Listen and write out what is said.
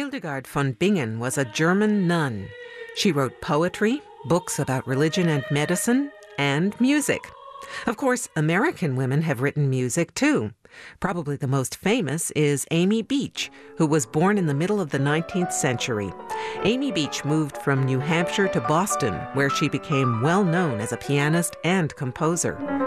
Hildegard von Bingen was a German nun. She wrote poetry, books about religion and medicine, and music. Of course, American women have written music, too. Probably the most famous is Amy Beach, who was born in the middle of the 19th century. Amy Beach moved from New Hampshire to Boston, where she became well known as a pianist and composer.